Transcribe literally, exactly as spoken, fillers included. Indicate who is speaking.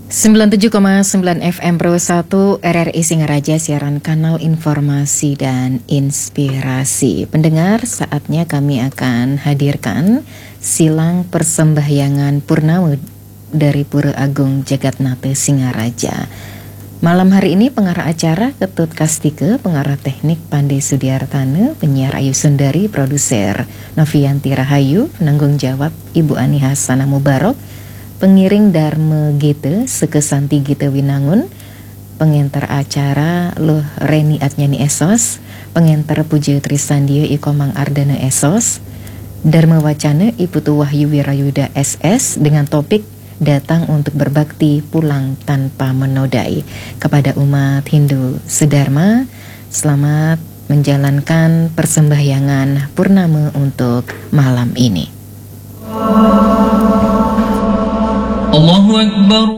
Speaker 1: sembilan puluh tujuh koma sembilan F M Pro satu R R I Singaraja, siaran kanal informasi dan inspirasi. Pendengar, saatnya kami akan hadirkan silang persembahyangan Purnama dari Pura Agung Jagatnata Singaraja. Malam hari ini pengarah acara Ketut Kastike, pengarah teknik Pandey Sudiartana, penyiar Ayu Sundari, produser Novianti Rahayu, penanggung jawab Ibu Ani Hasana Mubarok, pengiring Dharma Gita Sekesanti Gita Winangun, pengantar acara Loh Reni Atnyani Esos, pengantar Puja Trisandia Ikomang Ardana Esos, Dharma Wacana Iputu Wahyu Wirayuda S S dengan topik Datang untuk Berbakti Pulang Tanpa Menodai. Kepada umat Hindu sedharma, selamat menjalankan persembahyangan Purnama untuk malam ini.
Speaker 2: Allahu Akbar.